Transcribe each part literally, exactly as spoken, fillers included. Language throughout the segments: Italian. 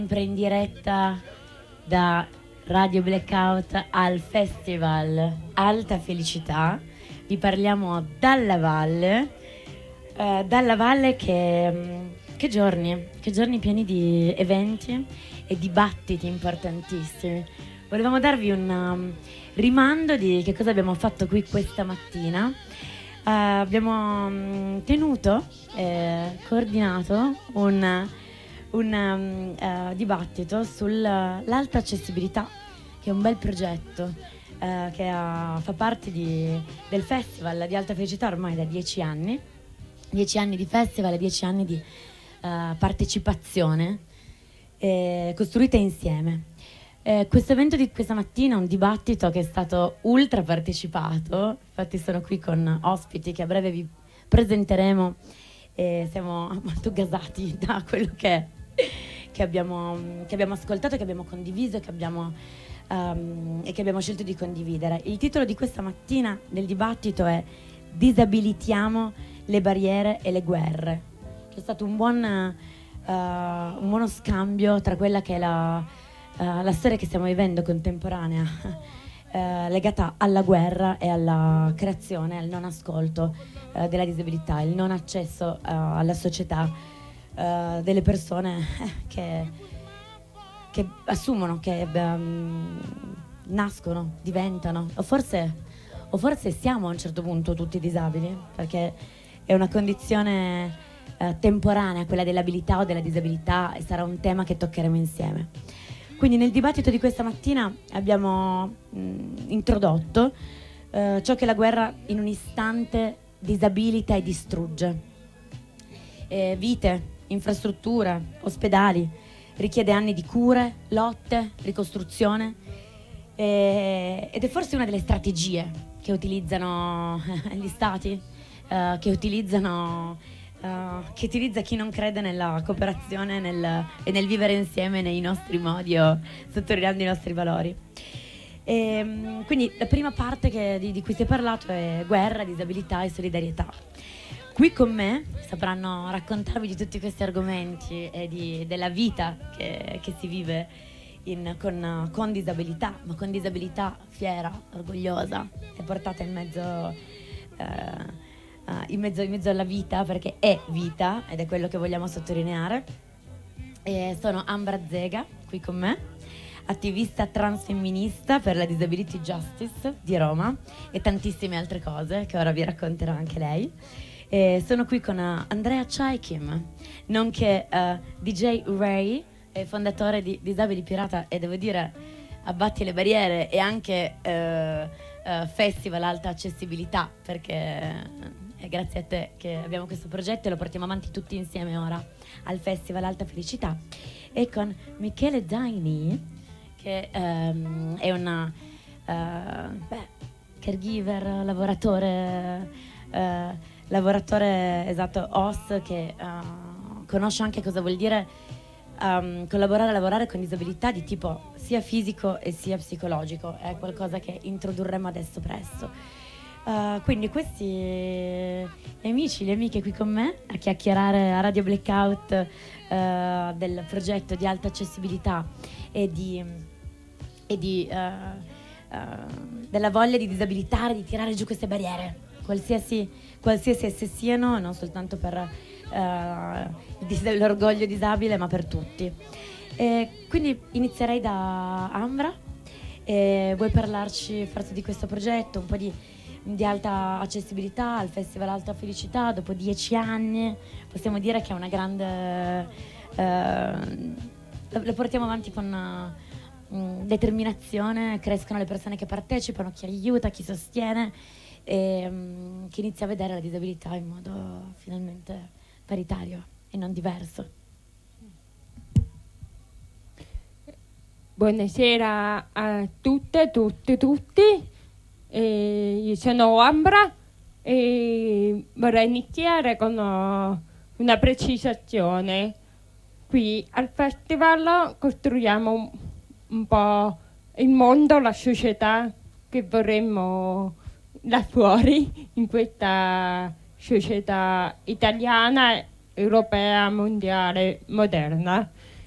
Sempre in diretta da Radio Blackout al Festival Alta Felicità. Vi parliamo dalla valle, eh, dalla valle che, che giorni, che giorni pieni di eventi e dibattiti importantissimi. Volevamo darvi un um, rimando di che cosa abbiamo fatto qui questa mattina. Uh, abbiamo um, tenuto, eh, coordinato un un um, uh, dibattito sull'alta accessibilità, che è un bel progetto uh, che uh, fa parte di, del Festival di Alta Felicità ormai da dieci anni, dieci anni di festival e dieci anni di uh, partecipazione eh, costruita insieme. Eh, questo evento di questa mattina è un dibattito che è stato ultra partecipato, infatti sono qui con ospiti che a breve vi presenteremo e siamo molto gasati da quello che è Che abbiamo, che abbiamo ascoltato, che abbiamo condiviso che abbiamo, um, e che abbiamo scelto di condividere. Il titolo di questa mattina del dibattito è Disabilitiamo le barriere e le guerre. C'è stato un buon uh, un buono scambio tra quella che è la, uh, la storia che stiamo vivendo contemporanea uh, legata alla guerra e alla creazione, al non ascolto uh, della disabilità, il non accesso uh, alla società Uh, delle persone eh, che, che assumono, che um, nascono, diventano, o forse, o forse siamo a un certo punto tutti disabili, perché è una condizione uh, temporanea, quella dell'abilità o della disabilità, e sarà un tema che toccheremo insieme. Quindi nel dibattito di questa mattina abbiamo mh, introdotto uh, ciò che la guerra in un istante disabilita e distrugge. Eh, vite, infrastrutture, ospedali, richiede anni di cure, lotte, ricostruzione eh, ed è forse una delle strategie che utilizzano gli stati, eh, che utilizzano eh, che utilizza chi non crede nella cooperazione nel, e nel vivere insieme nei nostri modi o sottolineando i nostri valori. E, quindi la prima parte che, di, di cui si è parlato è guerra, disabilità e solidarietà. Qui con me sapranno raccontarvi di tutti questi argomenti e di, della vita che, che si vive in, con, con disabilità, ma con disabilità fiera, orgogliosa e portata in mezzo, uh, uh, in, mezzo, in mezzo alla vita, perché è vita ed è quello che vogliamo sottolineare. E sono Ambra Zega, qui con me, attivista transfemminista per la Disability Justice di Roma e tantissime altre cose che ora vi racconterà anche lei. E sono qui con uh, Andrea Chaikim, nonché uh, D J Ray, eh, fondatore di Disabili Pirata e devo dire Abbatti le barriere e anche uh, uh, Festival Alta Accessibilità, perché è grazie a te che abbiamo questo progetto e lo portiamo avanti tutti insieme ora al Festival Alta Felicità. E con Michele Zaini, che um, è una uh, beh, caregiver, lavoratore... Uh, lavoratore, esatto, O S, che uh, conosce anche cosa vuol dire um, collaborare e lavorare con disabilità di tipo sia fisico e sia psicologico. È qualcosa che introdurremo adesso presto. Uh, quindi questi gli amici, le amiche qui con me a chiacchierare a Radio Blackout uh, del progetto di alta accessibilità e di, e di uh, uh, della voglia di disabilitare, di tirare giù queste barriere, qualsiasi, qualsiasi esse siano, non soltanto per uh, l'orgoglio disabile, ma per tutti. E quindi inizierei da Ambra. E vuoi parlarci forse di questo progetto, un po' di, di alta accessibilità al Festival Alta Felicità? Dopo dieci anni possiamo dire che è una grande uh, lo, lo portiamo avanti con uh, determinazione, crescono le persone che partecipano, chi aiuta, chi sostiene e um, che inizia a vedere la disabilità in modo finalmente paritario e non diverso. Buonasera a tutte, tutti, tutti. Eh, io sono Ambra e vorrei iniziare con una precisazione. Qui al festival costruiamo un, un po' il mondo, la società che vorremmo là fuori, in questa società italiana, europea, mondiale, moderna.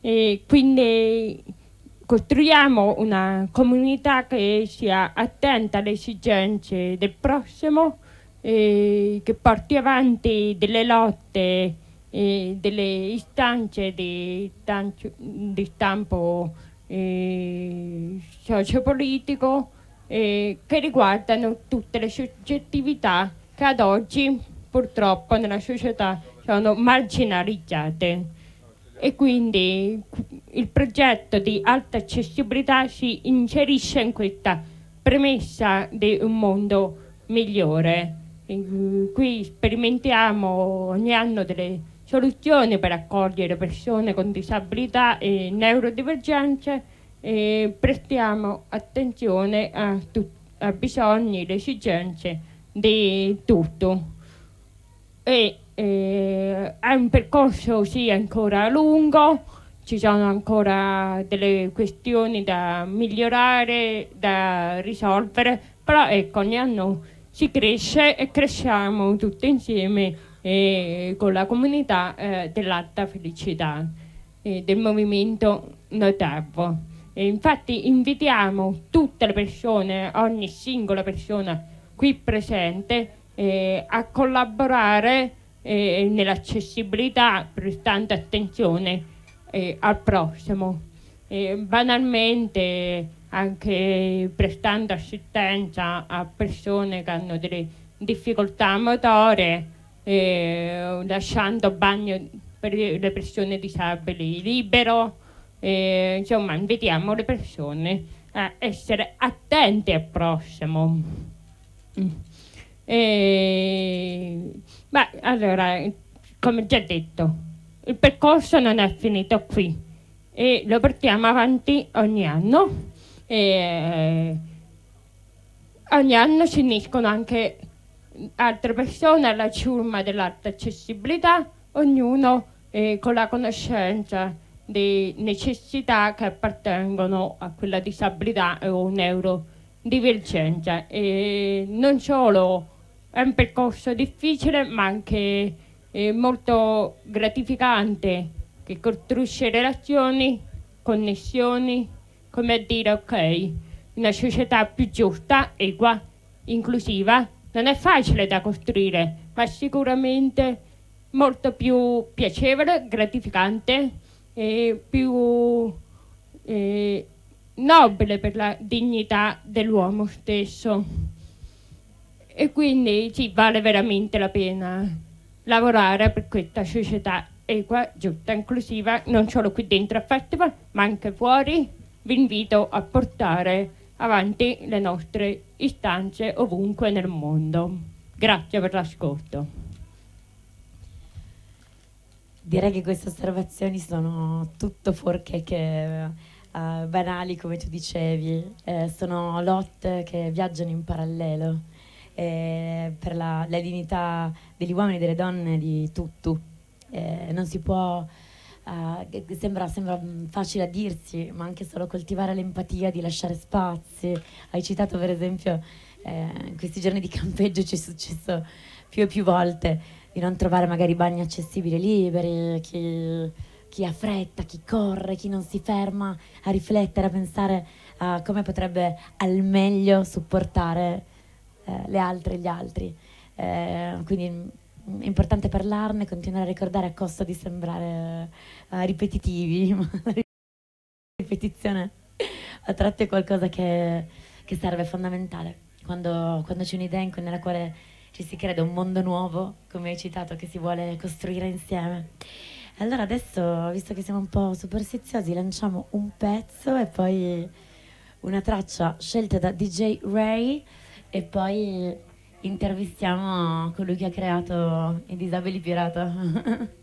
E quindi costruiamo una comunità che sia attenta alle esigenze del prossimo, e che porti avanti delle lotte e delle istanze di, tancio, di stampo eh, sociopolitico eh, che riguardano tutte le soggettività che ad oggi purtroppo nella società sono marginalizzate. E quindi il progetto di alta accessibilità si inserisce in questa premessa di un mondo migliore. E qui sperimentiamo ogni anno delle soluzioni per accogliere persone con disabilità e neurodivergenze e prestiamo attenzione a, tu- a bisogni, le esigenze di tutto. E eh, è un percorso sì ancora lungo, ci sono ancora delle questioni da migliorare, da risolvere, però ecco, ogni anno si cresce e cresciamo tutti insieme eh, con la comunità eh, dell'Alta Felicità e del movimento Notevo. E infatti invitiamo tutte le persone, ogni singola persona qui presente eh, a collaborare eh, nell'accessibilità, prestando attenzione eh, al prossimo. Eh, banalmente anche prestando assistenza a persone che hanno delle difficoltà motorie, eh, lasciando bagno per le persone disabili libero, eh, insomma invitiamo le persone a essere attente al prossimo. Mm. E, beh, allora, come già detto, il percorso non è finito qui e lo portiamo avanti ogni anno. E ogni anno si uniscono anche altre persone alla ciurma dell'alta accessibilità, ognuno eh, con la conoscenza di necessità che appartengono a quella disabilità o neurodivergenza. E non solo è un percorso difficile, ma anche eh, molto gratificante, che costruisce relazioni, connessioni, come a dire ok, una società più giusta, equa, inclusiva, non è facile da costruire, ma sicuramente molto più piacevole, gratificante e più eh, nobile per la dignità dell'uomo stesso. E quindi sì, vale veramente la pena lavorare per questa società equa, giusta, inclusiva, non solo qui dentro al festival, ma anche fuori. Vi invito a portare avanti le nostre istanze ovunque nel mondo. Grazie per l'ascolto. Direi che queste osservazioni sono tutto fuorché che uh, banali, come tu dicevi. Eh, sono lotte che viaggiano in parallelo eh, per la, la dignità degli uomini e delle donne, di tutto. Eh, non si può... Uh, sembra, sembra facile a dirsi, ma anche solo coltivare l'empatia, di lasciare spazi. Hai citato per esempio eh, in questi giorni di campeggio ci è successo più e più volte di non trovare magari bagni accessibili liberi, chi, chi ha fretta, chi corre, chi non si ferma a riflettere, a pensare a come potrebbe al meglio supportare eh, le altre e gli altri. Eh, quindi è importante parlarne, continuare a ricordare a costo di sembrare uh, ripetitivi, ma la ripetizione a tratti è qualcosa che, che serve, è fondamentale. Quando, quando c'è un'idea in cui, nella quale ci si crede, un mondo nuovo, come hai citato, che si vuole costruire insieme. Allora adesso, visto che siamo un po' superstiziosi, lanciamo un pezzo e poi una traccia scelta da D J Ray e poi intervistiamo colui che ha creato i Disabili Pirata.